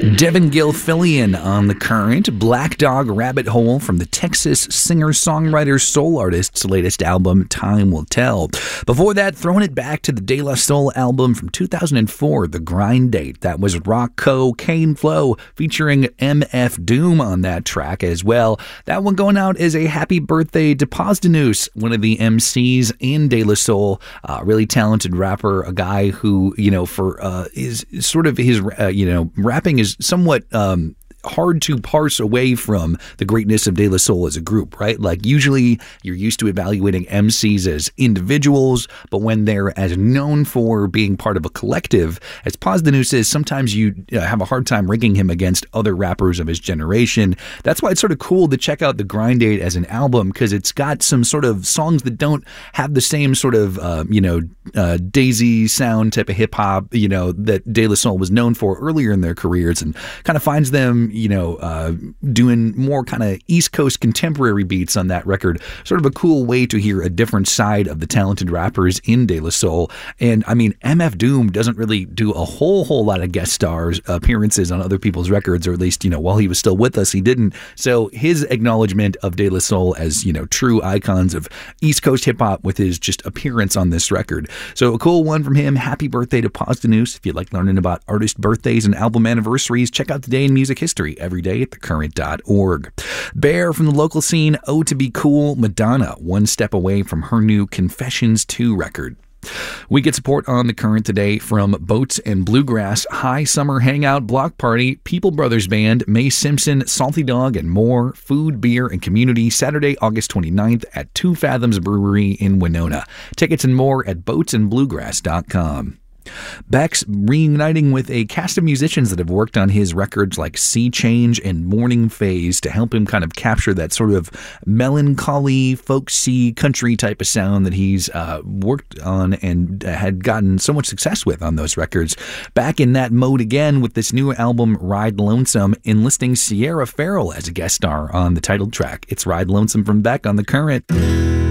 Devin Gilfillian on The Current, Black Dog Rabbit Hole from the Texas singer-songwriter soul artist's latest album, Time Will Tell. Before that, throwing it back to the De La Soul album from 2004, The Grind Date. That was Rock Cocaine Flow, featuring MF Doom on that track as well. That one going out as a happy birthday to Posdnuos, one of the MCs in De La Soul, really talented rapper, a guy who, is sort of his, rapping is somewhat hard to parse away from the greatness of De La Soul as a group, right? Like usually you're used to evaluating MCs as individuals, but when they're as known for being part of a collective as Posdnuos is, sometimes you have a hard time ranking him against other rappers of his generation. That's why it's sort of cool to check out The Grind Date as an album, because it's got some sort of songs that don't have the same sort of, Daisy sound type of hip hop, that De La Soul was known for earlier in their careers, and kind of finds them doing more kind of East Coast contemporary beats on that record. Sort of a cool way to hear a different side of the talented rappers in De La Soul. And I mean, MF Doom doesn't really do a whole lot of guest stars appearances on other people's records, or at least, while he was still with us, he didn't. So his acknowledgement of De La Soul as, true icons of East Coast hip hop with his just appearance on this record. So a cool one from him. Happy birthday to Posdnuos. If you'd like learning about artist birthdays and album anniversaries, check out Today in Music History every day at thecurrent.org. Bear from the local scene, Oh To Be Cool, Madonna, one step away from her new Confessions 2 record. We get support on The Current today from Boats and Bluegrass, High Summer Hangout Block Party, People Brothers Band, May Simpson, Salty Dog, and more. Food, beer, and community, Saturday, August 29th at Two Fathoms Brewery in Winona. Tickets and more at boatsandbluegrass.com. Beck's reuniting with a cast of musicians that have worked on his records like Sea Change and Morning Phase to help him kind of capture that sort of melancholy, folksy, country type of sound that he's worked on and had gotten so much success with on those records. Back in that mode again with this new album, Ride Lonesome, enlisting Sierra Farrell as a guest star on the title track. It's Ride Lonesome from Beck on The Current.